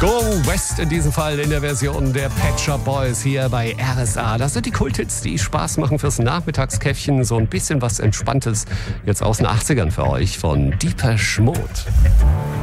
Go West in diesem Fall in der Version der Pet Shop Boys hier bei RSA. Das sind die Kulthits, die Spaß machen fürs Nachmittagskäffchen. So ein bisschen was Entspanntes jetzt aus den 80ern für euch von Depeche Mode.